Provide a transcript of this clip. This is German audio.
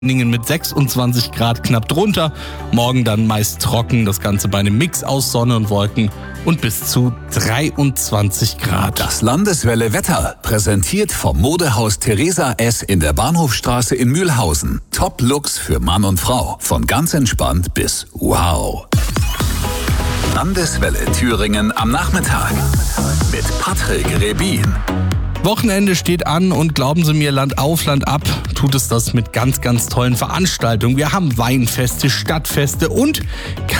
Mit 26 Grad knapp drunter. Morgen dann meist trocken, das Ganze bei einem Mix aus Sonne und Wolken und bis zu 23 Grad. Das Landeswelle Wetter präsentiert vom Modehaus Theresa S. in der Bahnhofstraße in Mühlhausen. Top-Looks für Mann und Frau. Von ganz entspannt bis wow. Landeswelle Thüringen am Nachmittag. Mit Patrick Rebin. Wochenende steht an und glauben Sie mir, Land auf, Land ab tut es das mit ganz, ganz tollen Veranstaltungen. Wir haben Weinfeste, Stadtfeste und